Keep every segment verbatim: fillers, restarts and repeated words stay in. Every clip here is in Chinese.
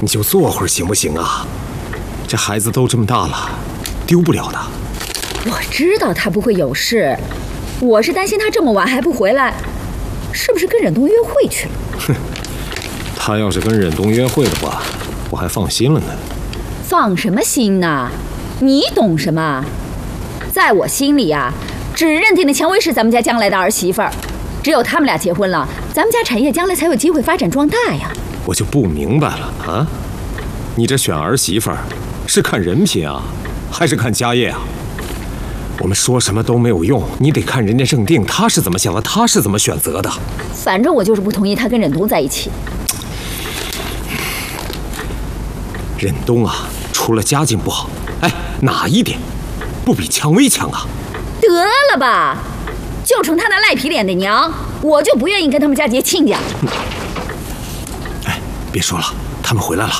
你就坐会儿行不行啊？这孩子都这么大了，丢不了的。 我知道他不会有事，我是担心他这么晚还不回来，是不是跟忍冬约会去了？ 哼，他要是跟忍冬约会的话，我还放心了呢。 放什么心呢？你懂什么？在我心里啊，只认定的蔷薇是咱们家将来的儿媳妇儿，只有他们俩结婚了，咱们家产业将来才有机会发展壮大呀。 我就不明白了啊，你这选儿媳妇儿是看人品啊，还是看家业啊？我们说什么都没有用，你得看人家认定他是怎么想的，他是怎么选择的。 反正我就是不同意他跟忍冬在一起。 忍冬啊，除了家境不好，哎，哪一点不比蔷薇强啊？ 得了吧，就冲他那赖皮脸的娘，我就不愿意跟他们家结亲家。 嗯、哎，别说了，他们回来了。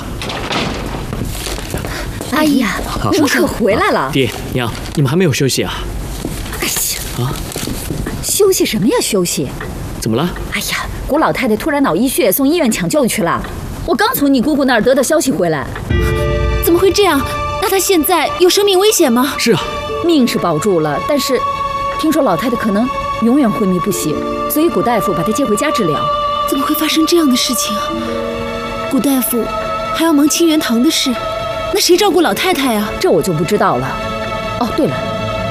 阿姨呀，你们可回来了。 爹娘，你们还没有休息啊？ 哎呀， 啊， 休息什么呀？休息？ 怎么了？ 哎呀，谷老太太突然脑溢血，送医院抢救去了。我刚从你姑姑那儿得到消息回来。 怎么会这样？那她现在有生命危险吗？ 是啊， 命是保住了，但是听说老太太可能永远昏迷不醒，所以谷大夫把她接回家治疗。 怎么会发生这样的事情啊？谷大夫还要忙清源堂的事，那谁照顾老太太啊？ 这我就不知道了。哦，对了，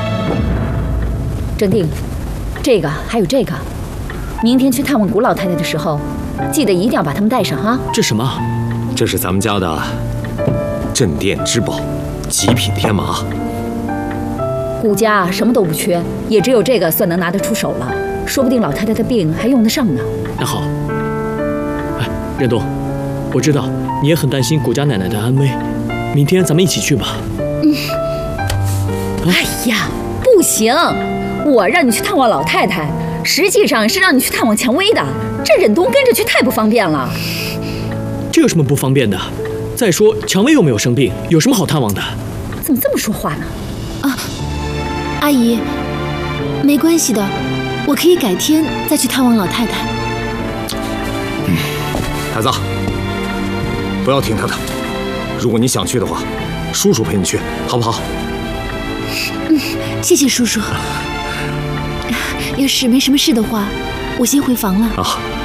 镇定，这个还有这个，明天去探望谷老太太的时候，记得一定要把它们带上啊。 这什么？ 这是咱们家的镇店之宝，极品天麻。 谷家什么都不缺，也只有这个算能拿得出手了。说不定老太太的病还用得上呢。 那好，哎，忍冬，我知道你也很担心谷家奶奶的安危，明天咱们一起去吧。 嗯。哎呀，不行，我让你去探望老太太，实际上是让你去探望蔷薇的。这忍冬跟着去太不方便了。 这有什么不方便的？再说蔷薇又没有生病，有什么好探望的？ 怎么这么说话呢？ 啊，阿姨，没关系的，我可以改天再去探望老太太。 嗯，孩子，不要听他的。如果你想去的话，叔叔陪你去，好不好？ 嗯，谢谢叔叔。要是没什么事的话，我先回房了。 啊。